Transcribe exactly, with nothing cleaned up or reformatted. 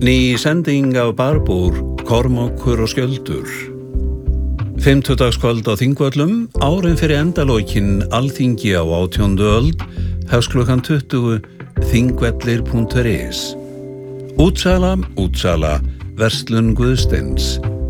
Ný sending af Barbúr, Kormákur og Skjöldur. Fimmtudagskvöld á Þingvöllum, árin fyrir endalókin Alþingi á átjándu öld, hefst klukkan tuttugu, þingvellir punktur is. Útsala, útsala, verslun Guðsteins.